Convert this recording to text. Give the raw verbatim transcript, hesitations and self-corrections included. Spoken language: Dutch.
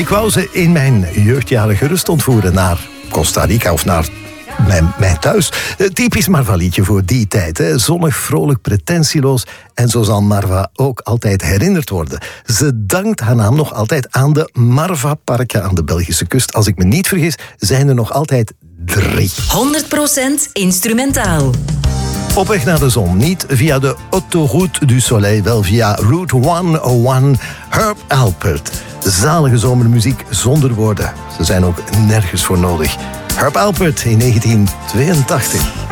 Ik wou ze in mijn jeugdjaren gerust ontvoeren naar Costa Rica of naar mijn, mijn thuis. Typisch Marva-liedje voor die tijd. Hè. Zonnig, vrolijk, pretentieloos. En zo zal Marva ook altijd herinnerd worden. Ze dankt haar naam nog altijd aan de Marva-parken aan de Belgische kust. Als ik me niet vergis, zijn er nog altijd drie. honderd procent instrumentaal. Op weg naar de zon, niet via de Autoroute du Soleil, wel via Route honderdéén, Herb Alpert. Zalige zomermuziek zonder woorden. Ze zijn ook nergens voor nodig. Herb Alpert in negentien tweeëntachtig.